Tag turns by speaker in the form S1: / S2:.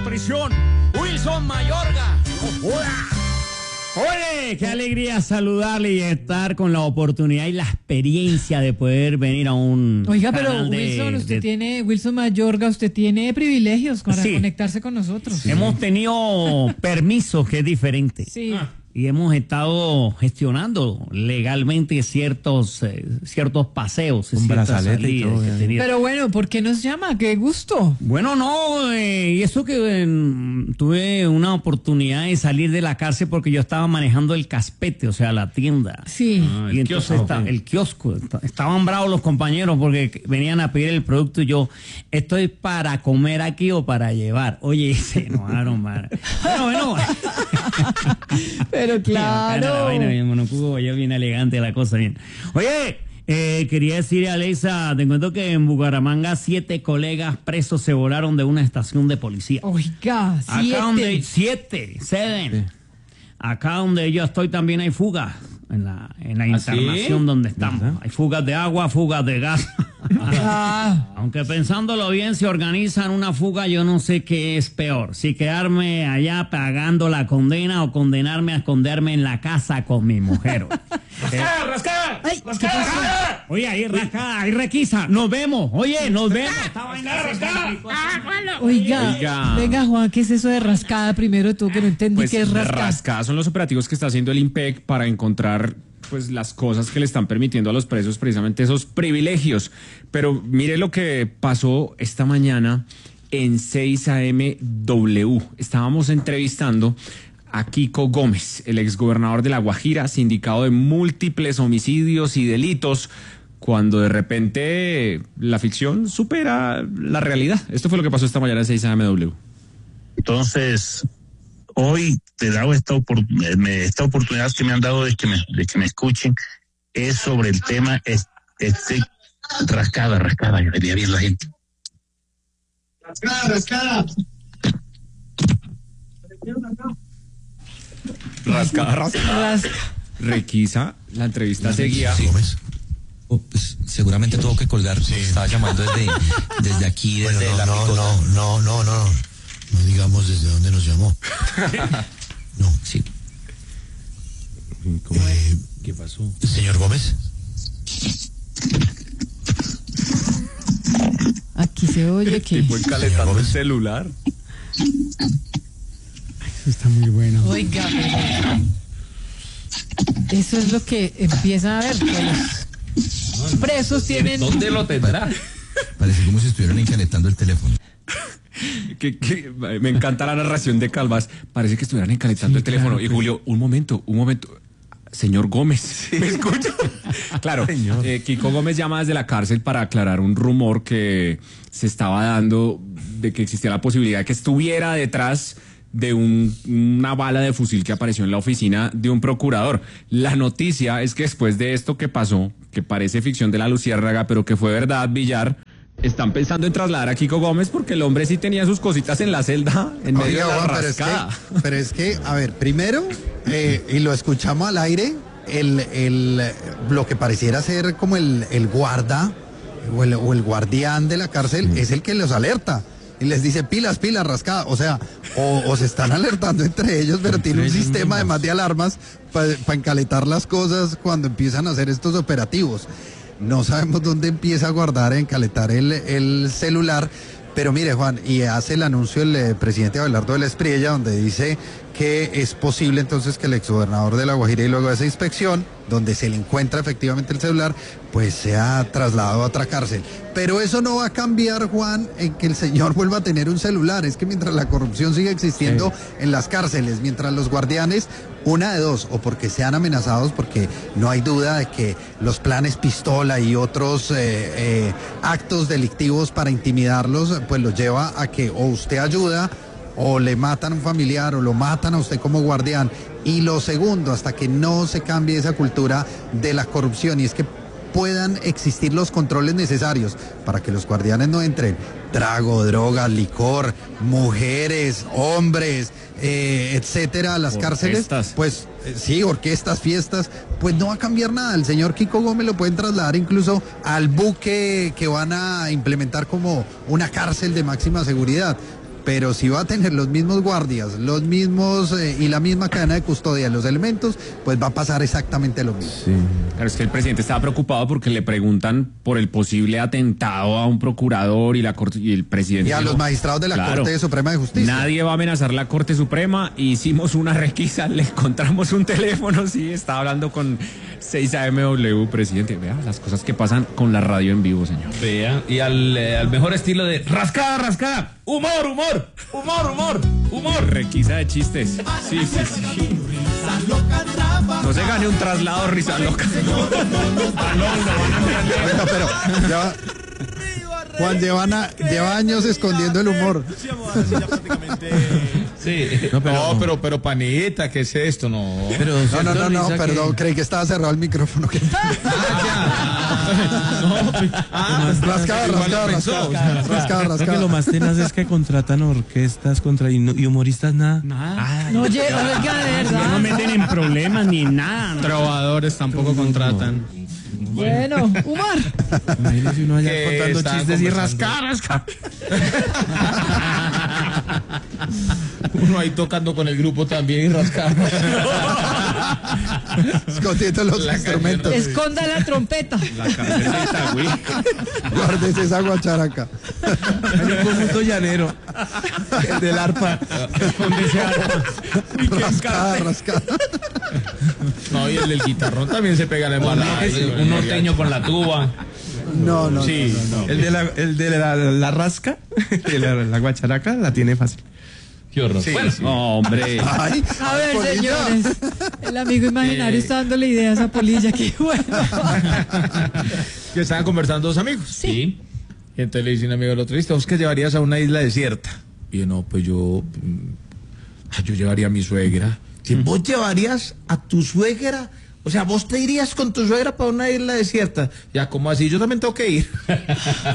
S1: prisión, Wilson Mayorga.
S2: ¡Hola! Oye, qué alegría saludarle y estar con la oportunidad y la experiencia de poder venir a un
S3: Oiga, pero
S2: canal
S3: Wilson Mayorga, usted tiene privilegios para
S2: Sí.
S3: conectarse con nosotros.
S2: Sí. Hemos tenido permisos, que es diferente.
S3: Sí.
S2: Y hemos estado gestionando legalmente ciertos paseos,
S4: Un
S2: ciertas
S4: brazalete y
S2: salidas
S4: todo,
S2: que
S4: ya.
S2: tenía.
S3: Pero bueno, ¿por qué nos llama? ¡Qué gusto!
S2: Bueno, no, y eso que tuve una oportunidad de salir de la cárcel porque yo estaba manejando el caspete, o sea, la tienda.
S3: Sí.
S2: Y entonces el kiosco, estaban bravos los compañeros porque venían a pedir el producto y yo, ¿estoy para comer aquí o para llevar? Oye, se enojaron, man. Bueno.
S3: Pero claro.
S2: La vaina, mi monocubo, ya bien elegante la cosa, bien. Oye, quería decirle a Alexa, te cuento que en Bucaramanga 7 colegas presos se volaron de una estación de policía.
S3: Oiga,
S2: Seven. Acá donde yo estoy también hay fugas. En la internación donde estamos.
S4: ¿Verdad?
S2: Hay fugas de agua, fugas de gas. Aunque pensándolo bien, si organizan una fuga, yo no sé qué es peor. Si quedarme allá pagando la condena o condenarme a esconderme en la casa con mi mujer.
S1: ¡Rascada!
S3: Ay, ¿qué pasó?
S2: Oye, ahí rascada, ahí requisa. Nos vemos. Oye, nos vemos.
S3: Oiga, venga, Juan, ¿qué es eso de rascada? Primero de todo, que no entendí
S4: Pues
S3: qué es rascada.
S4: rascadas son los operativos que está haciendo el IMPEC para encontrar pues las cosas que le están permitiendo a los presos precisamente esos privilegios. Pero mire lo que pasó esta mañana en 6 AM Estábamos entrevistando a Kiko Gómez, el exgobernador de La Guajira, sindicado de múltiples homicidios y delitos, cuando de repente la ficción supera la realidad. Esto fue lo que pasó esta mañana en 6 AM.
S5: Entonces, hoy te he dado esta oportunidad que me han dado de que me escuchen, es sobre el tema rascada, que veía bien la gente. Rascada.
S4: Rascada. Requisa, la entrevista seguía.
S6: Sí. Pues, seguramente tuvo que colgar. Sí. Estaba llamando desde aquí, desde la No digamos desde dónde nos llamó. No, sí.
S4: ¿Qué pasó?
S6: Señor Gómez.
S3: Aquí se oye que...
S4: Tipo encalentando el celular.
S2: Eso está muy bueno.
S3: Oiga, eso es lo que empieza a ver. Los presos tienen...
S1: ¿Dónde lo tendrá?
S6: Parece como si estuvieran encalentando el teléfono.
S4: Me encanta la narración de Calvas. Parece que estuvieran encalentando el teléfono. Y Julio, un momento. Señor Gómez, ¿me escucha? Claro, Kiko Gómez llama desde la cárcel para aclarar un rumor que se estaba dando de que existía la posibilidad de que estuviera detrás de una bala de fusil que apareció en la oficina de un procurador. La noticia es que después de esto que pasó, que parece ficción de la Luciérnaga, pero que fue verdad, Villar, están pensando en trasladar a Kiko Gómez porque el hombre sí tenía sus cositas en la celda en medio de la
S7: Juan,
S4: rascada.
S7: pero es que, a ver, primero, y lo escuchamos al aire, lo que pareciera ser como el guarda o el guardián de la cárcel es el que los alerta. Y les dice pilas, rascada. O sea, o se están alertando entre ellos, pero tiene un sistema además de alarmas para encaletar las cosas cuando empiezan a hacer estos operativos. No sabemos dónde empieza a guardar, a encaletar el celular. Pero mire, Juan, y hace el anuncio el presidente Abelardo de la Espriella, donde dice que es posible entonces que el exgobernador de La Guajira, y luego de esa inspección, donde se le encuentra efectivamente el celular, pues sea trasladado a otra cárcel. Pero eso no va a cambiar, Juan, en que el señor vuelva a tener un celular. Es que mientras la corrupción sigue existiendo en las cárceles, mientras los guardianes, una de dos, o porque sean amenazados, porque no hay duda de que los planes pistola y otros actos delictivos para intimidarlos, pues los lleva a que o usted ayuda, o le matan a un familiar, o lo matan a usted como guardián. Y lo segundo, hasta que no se cambie esa cultura de la corrupción, y es que puedan existir los controles necesarios para que los guardianes no entren trago, droga, licor, mujeres, hombres, etcétera, a las cárceles, pues sí, orquestas, fiestas, pues no va a cambiar nada. El señor Kiko Gómez lo pueden trasladar incluso al buque que van a implementar como una cárcel de máxima seguridad. pero si va a tener los mismos guardias, los mismos y la misma cadena de custodia, los elementos, pues va a pasar exactamente lo mismo.
S4: Sí. Claro, es que el presidente estaba preocupado porque le preguntan por el posible atentado a un procurador y la corte y el presidente.
S7: Y a los magistrados de la Corte Suprema de Justicia.
S4: Nadie va a amenazar la Corte Suprema. Hicimos una requisa, le encontramos un teléfono, sí, estaba hablando con 6AMW, presidente. Vea las cosas que pasan con la radio en vivo, señor.
S1: Vea, y al mejor estilo de rascada, rascada. Humor, humor, humor, humor, humor.
S4: Requisa de chistes. Sí. No se gane un traslado, risa loca.
S7: Oiga, pero Juan lleva años escondiendo el humor.
S1: Sí. Pero panita, ¿qué es esto? No.
S6: Pero
S7: No, perdón, creí que estaba cerrado el micrófono. Rascada.
S8: Creo que lo más tenaz es que contratan orquestas y humoristas nada.
S3: No, oye, de verdad.
S2: No meten en problemas ni en nada.
S1: Trovadores tampoco contratan.
S3: Bueno, humor.
S8: Imagínese uno allá
S1: Que
S8: contando
S1: estaban
S8: chistes y
S1: conversando.
S8: rascar.
S1: Uno ahí tocando con el grupo también y rascando.
S7: Escondiendo los instrumentos.
S3: Esconda la trompeta.
S4: La cárcel de Itagüí.
S7: Guárdese esa guacharaca.
S8: Hay un conjunto llanero. El del arpa.
S7: Rascada.
S1: No, y el del guitarrón también se pega la embalada. Un norteño con la tuba.
S7: No.
S1: Sí.
S7: No.
S8: El de la rasca, la guacharaca, la tiene fácil.
S1: Qué horror.
S4: Sí,
S1: Bueno,
S4: sí. No, hombre.
S7: Ay,
S3: A ver,
S7: Polilla.
S3: señores. El amigo imaginario está dándole ideas a Polilla. Qué bueno.
S1: que estaban conversando dos amigos. Sí. Y entonces le dice un amigo al otro, ¿vos qué llevarías a una isla desierta? Y yo, no, pues yo llevaría a mi suegra. Si vos llevarías a tu suegra, o sea, vos te irías con tu suegra para una isla desierta. Ya, ¿cómo así? Yo también tengo que ir.